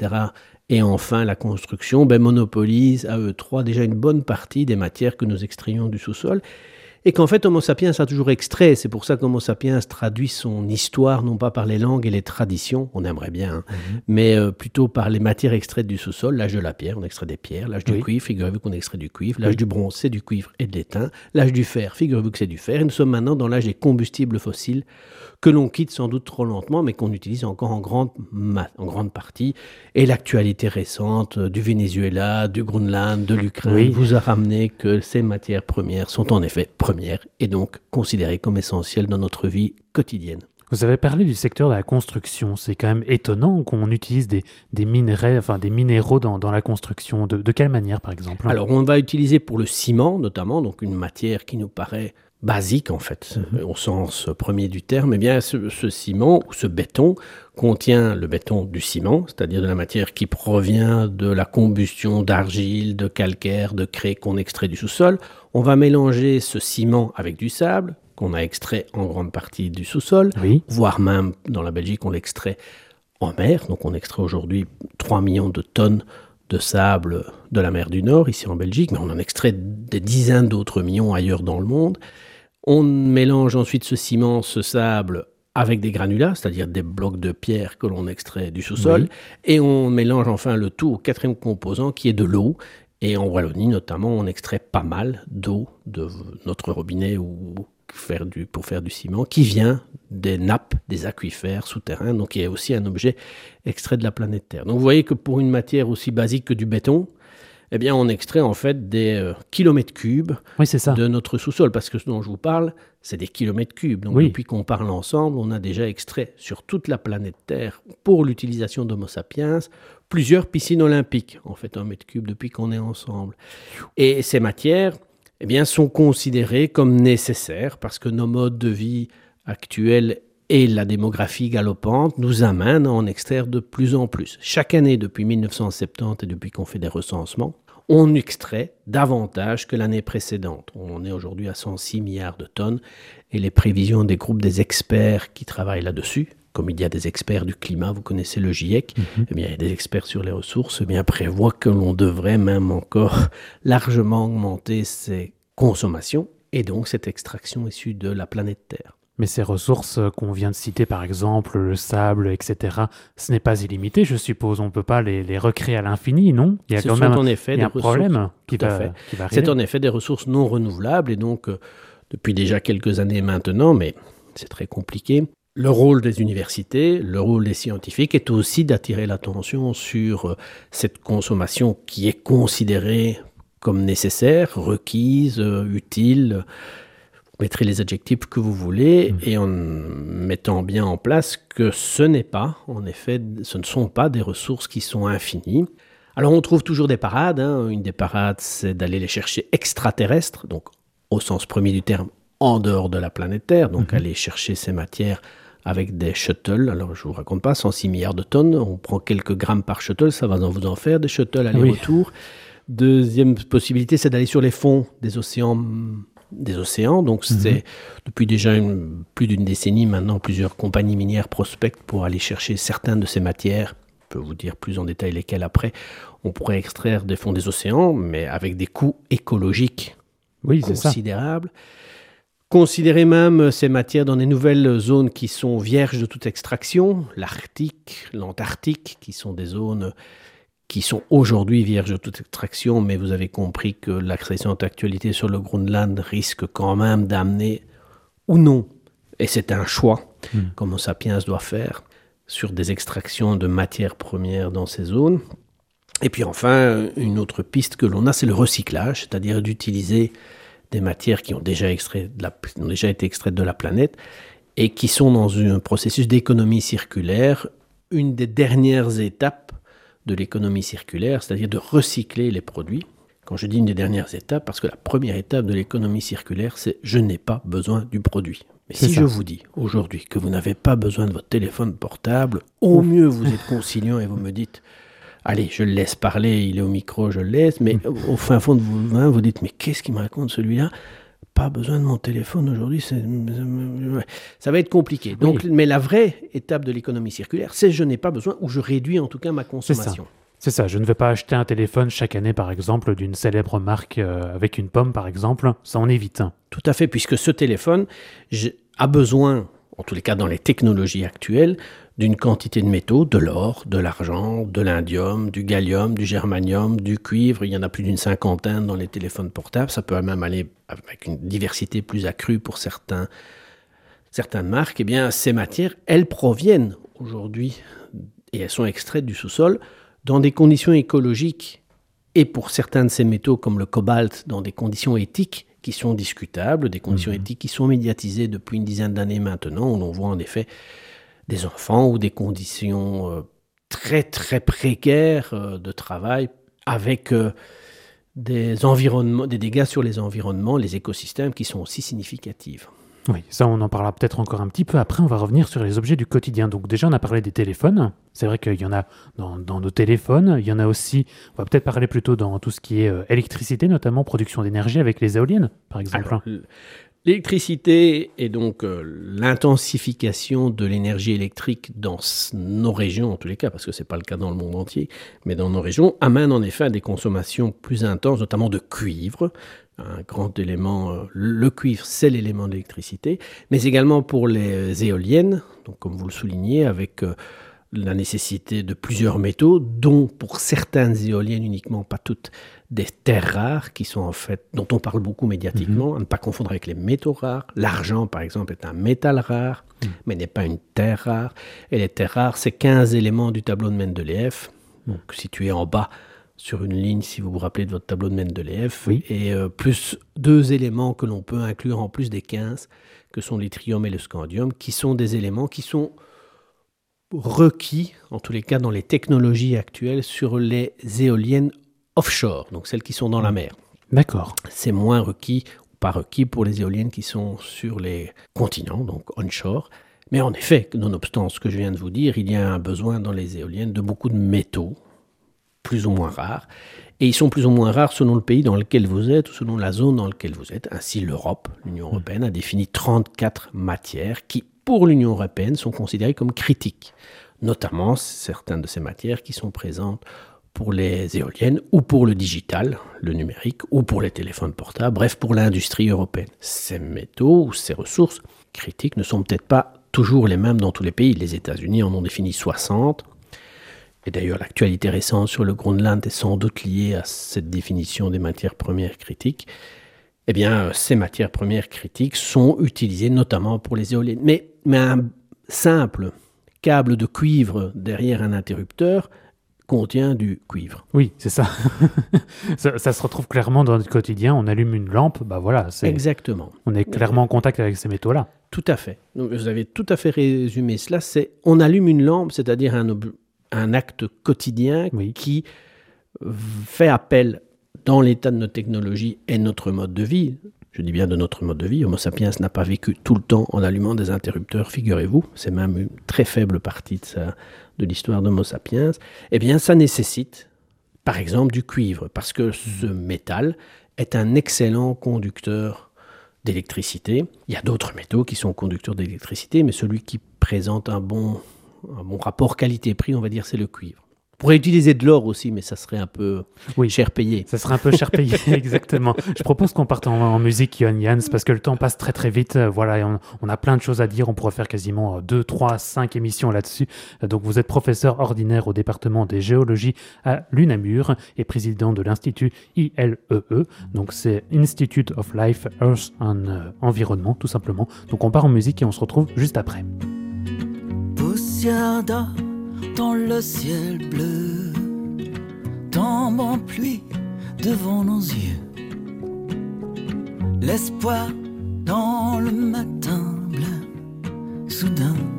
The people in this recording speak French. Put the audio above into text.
etc. Et enfin, la construction monopolise à eux trois déjà une bonne partie des matières que nous extrayons du sous-sol. Et qu'en fait, Homo sapiens a toujours extrait. C'est pour ça qu'Homo sapiens traduit son histoire, non pas par les langues et les traditions, on aimerait bien, mais plutôt par les matières extraites du sous-sol. L'âge de la pierre, on extrait des pierres. L'âge du cuivre, figurez-vous qu'on extrait du cuivre. L'âge du bronze, c'est du cuivre et de l'étain. L'âge du fer, figurez-vous que c'est du fer. Et nous sommes maintenant dans l'âge des combustibles fossiles, que l'on quitte sans doute trop lentement, mais qu'on utilise encore en grande partie. Et l'actualité récente du Venezuela, du Groenland, de l'Ukraine vous a ramené que ces matières premières sont en effet premières et donc considérées comme essentielles dans notre vie quotidienne. Vous avez parlé du secteur de la construction. C'est quand même étonnant qu'on utilise des minerais, des minéraux dans la construction. De quelle manière, par exemple ? Alors, on va utiliser pour le ciment, notamment, donc une matière qui nous paraît basique, en fait, au sens premier du terme. Eh bien, ce ciment, ou ce béton, contient le béton du ciment, c'est-à-dire de la matière qui provient de la combustion d'argile, de calcaire, de craie qu'on extrait du sous-sol. On va mélanger ce ciment avec du sable, qu'on a extrait en grande partie du sous-sol, voire même, dans la Belgique, on l'extrait en mer. Donc, on extrait aujourd'hui 3 millions de tonnes de sable de la mer du Nord, ici en Belgique, mais on en extrait des dizaines d'autres millions ailleurs dans le monde. On mélange ensuite ce ciment, ce sable, avec des granulats, c'est-à-dire des blocs de pierre que l'on extrait du sous-sol, et on mélange enfin le tout au quatrième composant qui est de l'eau. Et en Wallonie, notamment, on extrait pas mal d'eau de notre robinet pour faire du ciment, qui vient des nappes, des aquifères souterrains, donc il y a aussi un objet extrait de la planète Terre. Donc vous voyez que pour une matière aussi basique que du béton, eh bien on extrait en fait des kilomètres cubes de notre sous-sol, parce que ce dont je vous parle, c'est des kilomètres cubes. Donc depuis qu'on parle ensemble, on a déjà extrait sur toute la planète Terre, pour l'utilisation d'Homo sapiens, plusieurs piscines olympiques, en fait 1 mètre cube depuis qu'on est ensemble. Et ces matières sont considérées comme nécessaires parce que nos modes de vie actuels et la démographie galopante nous amènent à en extraire de plus en plus. Chaque année, depuis 1970 et depuis qu'on fait des recensements, on extrait davantage que l'année précédente. On est aujourd'hui à 106 milliards de tonnes et les prévisions des groupes des experts qui travaillent là-dessus, comme il y a des experts du climat, vous connaissez le GIEC, il y a des experts sur les ressources, prévoient que l'on devrait même encore largement augmenter ces consommations et donc cette extraction issue de la planète Terre. Mais ces ressources qu'on vient de citer, par exemple, le sable, etc., ce n'est pas illimité, je suppose. On ne peut pas les recréer à l'infini, non ? Il y a quand même un problème qui va arriver. C'est en effet des ressources non renouvelables et donc, depuis déjà quelques années maintenant, mais c'est très compliqué, le rôle des universités, le rôle des scientifiques est aussi d'attirer l'attention sur cette consommation qui est considérée comme nécessaire, requise, utile. Vous mettrez les adjectifs que vous voulez et en mettant bien en place que ce ne sont pas des ressources qui sont infinies. Alors on trouve toujours des parades. Une des parades, c'est d'aller les chercher extraterrestres, donc au sens premier du terme, en dehors de la planète Terre, donc aller chercher ces matières avec des shuttles. Alors je ne vous raconte pas, 106 milliards de tonnes, on prend quelques grammes par shuttle, ça va vous en faire des shuttles aller-retour. Deuxième possibilité, c'est d'aller sur les fonds des océans. Donc c'est depuis déjà plus d'une décennie maintenant, plusieurs compagnies minières prospectent pour aller chercher certaines de ces matières. Je peux vous dire plus en détail lesquelles après. On pourrait extraire des fonds des océans, mais avec des coûts écologiques considérables. Considérer même ces matières dans des nouvelles zones qui sont vierges de toute extraction, l'Arctique, l'Antarctique, qui sont des zones qui sont aujourd'hui vierges de toute extraction, mais vous avez compris que la récente actualité sur le Groenland risque quand même d'amener, ou non, et c'est un choix qu'Homo sapiens doit faire, sur des extractions de matières premières dans ces zones. Et puis enfin, une autre piste que l'on a, c'est le recyclage, c'est-à-dire d'utiliser des matières qui ont déjà été extraites de la planète et qui sont dans un processus d'économie circulaire, une des dernières étapes de l'économie circulaire, c'est-à-dire de recycler les produits. Quand je dis une des dernières étapes, parce que la première étape de l'économie circulaire, c'est « je n'ai pas besoin du produit ». Mais si je vous dis aujourd'hui que vous n'avez pas besoin de votre téléphone portable, au mieux vous êtes conciliant et vous me dites « allez, je le laisse parler, il est au micro, je le laisse », mais au fin fond de vous dites « mais qu'est-ce qu'il me raconte celui-là » pas besoin de mon téléphone aujourd'hui, ça va être compliqué. Donc, mais la vraie étape de l'économie circulaire, c'est je n'ai pas besoin, ou je réduis en tout cas ma consommation. C'est ça, je ne vais pas acheter un téléphone chaque année, par exemple, d'une célèbre marque avec une pomme, par exemple, ça en évite. Tout à fait, puisque ce téléphone a besoin, en tous les cas dans les technologies actuelles, d'une quantité de métaux, de l'or, de l'argent, de l'indium, du gallium, du germanium, du cuivre. Il y en a plus d'une cinquantaine dans les téléphones portables. Ça peut même aller avec une diversité plus accrue pour certaines marques. Eh bien, ces matières, elles proviennent aujourd'hui, et elles sont extraites du sous-sol, dans des conditions écologiques, et pour certains de ces métaux, comme le cobalt, dans des conditions éthiques qui sont discutables, des conditions éthiques qui sont médiatisées depuis une dizaine d'années maintenant, où l'on voit en effet des enfants ou des conditions très très précaires de travail, avec des dégâts sur les environnements, les écosystèmes qui sont aussi significatifs. Oui, ça on en parlera peut-être encore un petit peu. Après, on va revenir sur les objets du quotidien. Donc déjà, on a parlé des téléphones. C'est vrai qu'il y en a dans nos téléphones. Il y en a aussi, on va peut-être parler plutôt dans tout ce qui est électricité, notamment production d'énergie avec les éoliennes, par exemple. Alors, l'électricité et donc l'intensification de l'énergie électrique dans nos régions, en tous les cas, parce que ce n'est pas le cas dans le monde entier, mais dans nos régions, amène en effet à des consommations plus intenses, notamment de cuivre. Un grand élément, le cuivre, c'est l'élément de l'électricité, mais également pour les éoliennes, donc comme vous le soulignez, avec la nécessité de plusieurs métaux, dont pour certaines éoliennes uniquement, pas toutes, des terres rares qui sont en fait, dont on parle beaucoup médiatiquement, à ne pas confondre avec les métaux rares. L'argent, par exemple, est un métal rare, mais n'est pas une terre rare. Et les terres rares, c'est 15 éléments du tableau de Mendeleïev, donc situés en bas sur une ligne, si vous vous rappelez de votre tableau de Mendeleïev, et plus 2 éléments que l'on peut inclure en plus des 15, que sont l'yttrium et le scandium, qui sont des éléments qui sont requis, en tous les cas dans les technologies actuelles, sur les éoliennes offshore, donc celles qui sont dans la mer. D'accord. C'est moins requis, ou pas requis pour les éoliennes qui sont sur les continents, donc onshore. Mais en effet, nonobstant ce que je viens de vous dire, il y a un besoin dans les éoliennes de beaucoup de métaux, plus ou moins rares, et ils sont plus ou moins rares selon le pays dans lequel vous êtes ou selon la zone dans laquelle vous êtes. Ainsi, l'Europe, l'Union européenne, a défini 34 matières qui, pour l'Union européenne, sont considérées comme critiques, notamment certaines de ces matières qui sont présentes pour les éoliennes ou pour le digital, le numérique, ou pour les téléphones portables, bref, pour l'industrie européenne. Ces métaux ou ces ressources critiques ne sont peut-être pas toujours les mêmes dans tous les pays. Les États-Unis en ont défini 60. Et d'ailleurs, l'actualité récente sur le Groenland est sans doute liée à cette définition des matières premières critiques. Eh bien, ces matières premières critiques sont utilisées notamment pour les éoliennes. Mais un simple câble de cuivre derrière un interrupteur contient du cuivre. Oui, c'est ça. ça se retrouve clairement dans notre quotidien. On allume une lampe, bah voilà. Exactement. On est clairement en contact avec ces métaux-là. Tout à fait. Donc, vous avez tout à fait résumé cela. On allume une lampe, c'est-à-dire un acte quotidien qui fait appel dans l'état de notre technologie et notre mode de vie. Je dis bien de notre mode de vie. Homo sapiens n'a pas vécu tout le temps en allumant des interrupteurs, figurez-vous. C'est même une très faible partie de l'histoire d'Homo sapiens. Eh bien, ça nécessite, par exemple, du cuivre, parce que ce métal est un excellent conducteur d'électricité. Il y a d'autres métaux qui sont conducteurs d'électricité, mais celui qui présente un bon rapport qualité-prix, on va dire, c'est le cuivre. On pourrait utiliser de l'or aussi, mais ça serait un peu cher payé. Ça serait un peu cher payé, exactement. Je propose qu'on parte en musique, Johan Jans, parce que le temps passe très très vite. Voilà, on a plein de choses à dire. On pourrait faire quasiment 2, 3, 5 émissions là-dessus. Donc vous êtes professeur ordinaire au département des géologies à l'UNAMUR et président de l'Institut ILEE. Donc c'est Institute of Life, Earth and Environment, tout simplement. Donc on part en musique et on se retrouve juste après. Poussière d'or dans le ciel bleu, tombe en pluie devant nos yeux. L'espoir dans le matin blanc, soudain